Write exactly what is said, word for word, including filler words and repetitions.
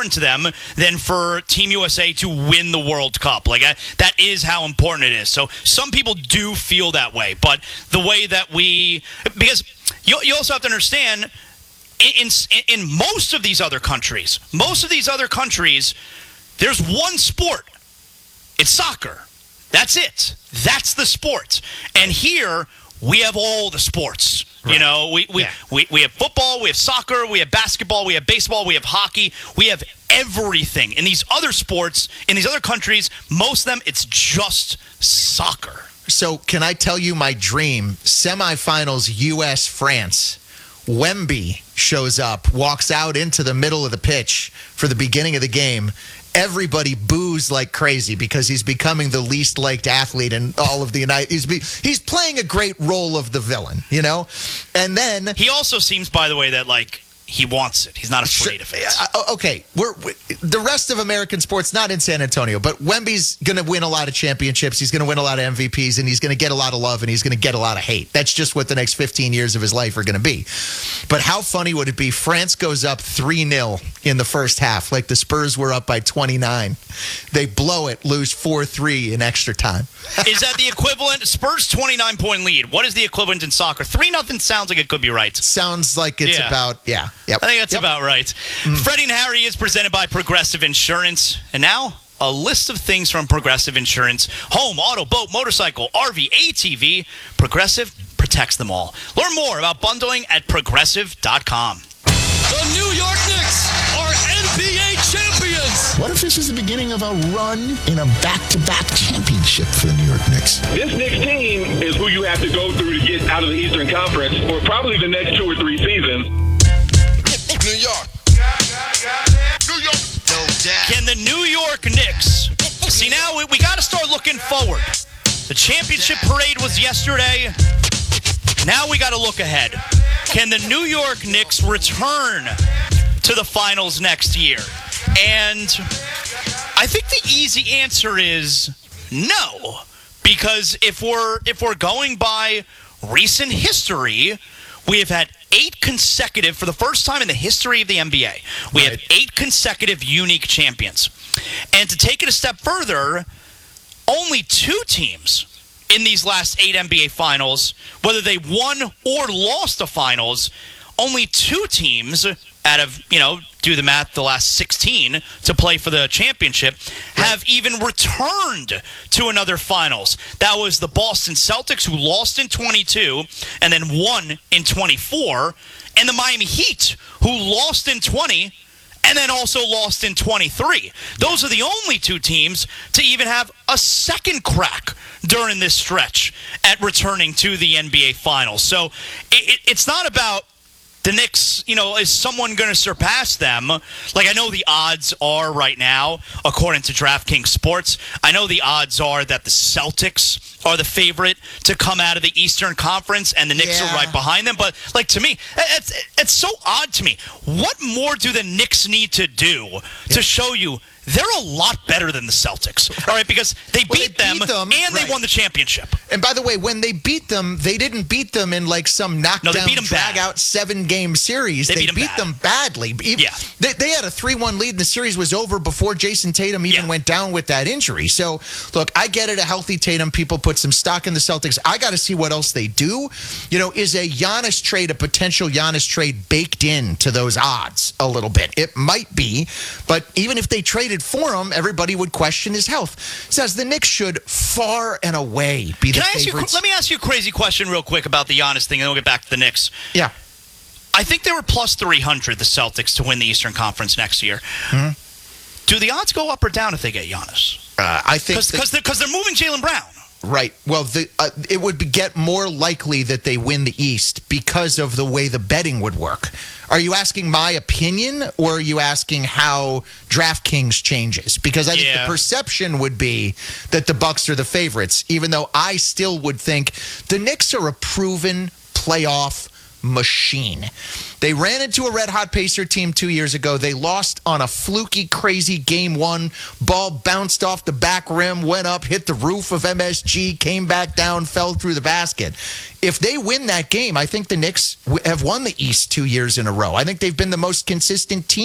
important to them than for Team U S A to win the World Cup. Like, I, that is how important it is. So some people do feel that way, but the way that we, because you, you also have to understand, in, in in most of these other countries, most of these other countries, there's one sport. It's soccer. That's it. That's the sport. And here, we have all the sports. Right. You know, we we, yeah. we we have football, we have soccer, we have basketball, we have baseball, we have hockey. We have everything. In these other sports, in these other countries, most of them, it's just soccer. So can I tell you my dream? Semifinals U S France. Wemby shows up, walks out into the middle of the pitch for the beginning of the game. Everybody boos like crazy because he's becoming the least liked athlete in all of the United. He's be, he's playing a great role of the villain, you know. And then he also seems, by the way, that like he wants it. He's not afraid of it. Uh, okay, we're, we the rest of American sports, not in San Antonio, but Wemby's going to win a lot of championships. He's going to win a lot of M V Ps, and he's going to get a lot of love, and he's going to get a lot of hate. That's just what the next fifteen years of his life are going to be. But how funny would it be? France goes up three nil in the first half, like the Spurs were up by twenty-nine. They blow it, lose four three in extra time. Is that the equivalent? Spurs twenty-nine point lead. What is the equivalent in soccer? three nothing sounds like it could be right. Sounds like it's yeah. about, yeah. Yep. I think that's yep. about right. Mm. Freddie and Harry is presented by Progressive Insurance. And now, a list of things from Progressive Insurance. Home, auto, boat, motorcycle, R V, A T V. Progressive protects them all. Learn more about bundling at progressive dot com. The New York Knicks are N B A champions. What if this is the beginning of a run in a back-to-back championship for the New York Knicks? This Knicks team is who you have to go through to get out of the Eastern Conference for probably the next two or three seasons. New York. New York. No doubt. Can the New York Knicks... See, now we, we got to start looking forward. The championship parade was yesterday. Now we got to look ahead. Can the New York Knicks return to the finals next year? And I think the easy answer is no. Because if we're if we're going by recent history, we have had eight consecutive, for the first time in the history of the N B A, we right. have eight consecutive unique champions. And to take it a step further, only two teams in these last eight N B A finals, whether they won or lost the finals, only two teams out of, you know, do the math, the last sixteen to play for the championship, have even returned to another finals. That was the Boston Celtics, who lost in twenty-two and then won in twenty-four, and the Miami Heat, who lost in twenty and then also lost in twenty-three. Those are the only two teams to even have a second crack during this stretch at returning to the N B A Finals. So it, it's not about the Knicks, you know, is someone going to surpass them? Like, I know the odds are right now, according to DraftKings Sports, I know the odds are that the Celtics are the favorite to come out of the Eastern Conference, and the Knicks yeah. are right behind them. But, like, to me, it's, it's so odd to me. What more do the Knicks need to do yeah. to show you they're a lot better than the Celtics, all right? Because they beat, well, they them, beat them, and right. they won the championship. And by the way, when they beat them, they didn't beat them in like some knockdown, no, they beat them drag-out seven-game series. They, they beat, them, beat bad. them badly. Yeah. They, they had a three one lead, and the series was over before Jason Tatum even yeah. went down with that injury. So, look, I get it, a healthy Tatum. People put some stock in the Celtics. I got to see what else they do. You know, is a Giannis trade, a potential Giannis trade, baked into those odds a little bit? It might be, but even if they traded for him, everybody Everybody would question his health. Says the Knicks should far and away be the Can I ask favorites. You, let me ask you a crazy question real quick about the Giannis thing, and then we'll get back to the Knicks. Yeah. I think they were plus three hundred, the Celtics, to win the Eastern Conference next year. Mm-hmm. Do the odds go up or down if they get Giannis? Uh, I think... Because they're, they're moving Jaylen Brown. Right. Well, the, uh, it would be, get more likely that they win the East because of the way the betting would work. Are you asking my opinion, or are you asking how DraftKings changes? Because I think yeah. the perception would be that the Bucks are the favorites, even though I still would think the Knicks are a proven playoff machine. They ran into a red-hot Pacer team two years ago. They lost on a fluky, crazy game one. Ball bounced off the back rim, went up, hit the roof of M S G, came back down, fell through the basket. If they win that game, I think the Knicks have won the East two years in a row. I think they've been the most consistent team.